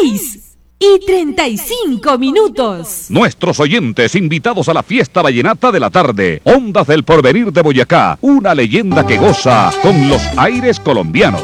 6:35. Nuestros oyentes invitados a la fiesta vallenata de la tarde. Ondas del Porvenir de Boyacá, una leyenda que goza con los aires colombianos.